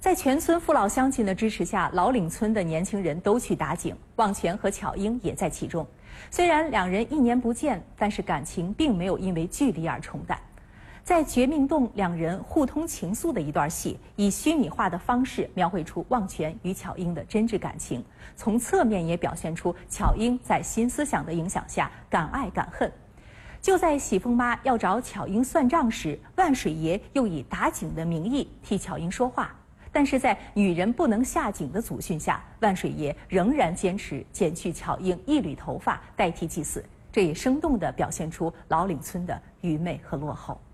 在全村父老乡亲的支持下，老岭村的年轻人都去打井，望泉和巧英也在其中。虽然两人1年不见，但是感情并没有因为距离而冲淡。在《绝命洞》，两人互通情愫的一段戏，以虚拟化的方式描绘出望泉与巧英的真挚感情，从侧面也表现出巧英在新思想的影响下敢爱敢恨。就在喜凤妈要找巧英算账时，万水爷又以打井的名义替巧英说话。但是在女人不能下井的祖训下，万水爷仍然坚持剪去巧英一缕头发代替祭祀，这也生动地表现出老岭村的愚昧和落后。